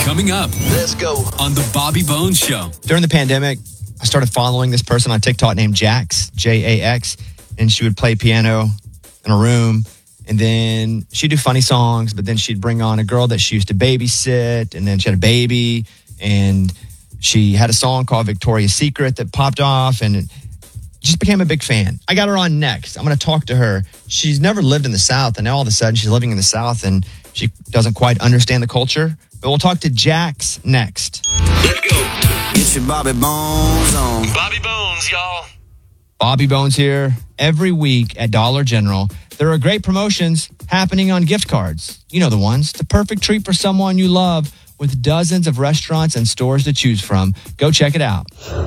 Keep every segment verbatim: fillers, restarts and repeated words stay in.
Coming up. Let's go. On the Bobby Bones Show. During the pandemic, I started following this person on TikTok named Jax, J A X, and she would play piano in a room. And then she'd do funny songs, but then she'd bring on a girl that she used to babysit, and then she had a baby, and she had a song called Victoria's Secret that popped off, and it just became a big fan. I got her on next. I'm going to talk to her. She's never lived in the South, and now all of a sudden she's living in the South, and she doesn't quite understand the culture. But we'll talk to Jax next. Let's go. Get your Bobby Bones on. Bobby Bones, y'all. Bobby Bones here every week at Dollar General. There are great promotions happening on gift cards. You know the ones. The perfect treat for someone you love with dozens of restaurants and stores to choose from. Go check it out.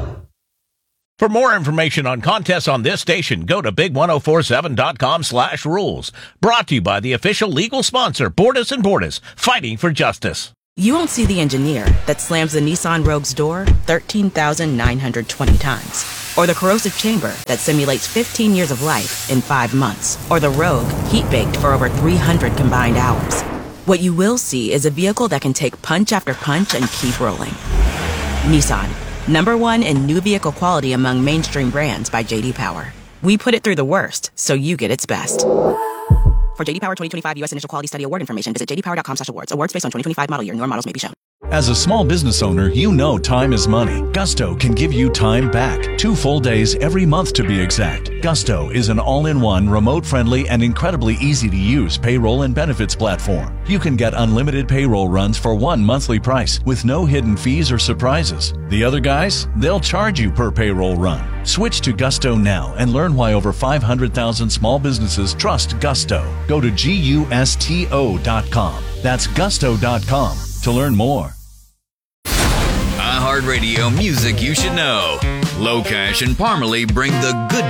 For more information on contests on this station, go to big ten forty-seven dot com slash rules. Brought to you by the official legal sponsor, Bordas and Bordas, fighting for justice. You won't see the engineer that slams the Nissan Rogue's door thirteen thousand nine hundred twenty times. Or the corrosive chamber that simulates fifteen years of life in five months. Or the Rogue heat-baked for over three hundred combined hours. What you will see is a vehicle that can take punch after punch and keep rolling. Nissan, number one in new vehicle quality among mainstream brands by J D Power. We put it through the worst, so you get its best. For J D Power twenty twenty-five U S Initial Quality Study Award information, visit j d power dot com slash awards. Awards based on twenty twenty-five model year. Newer models may be shown. As a small business owner, you know time is money. Gusto can give you time back. Two full days every month to be exact. Gusto is an all-in-one, remote-friendly, and incredibly easy-to-use payroll and benefits platform. You can get unlimited payroll runs for one monthly price with no hidden fees or surprises. The other guys, they'll charge you per payroll run. Switch to Gusto now and learn why over five hundred thousand small businesses trust Gusto. Go to gusto dot com. That's gusto dot com to learn more. iHeartRadio music you should know. Locash and Parmalee bring the good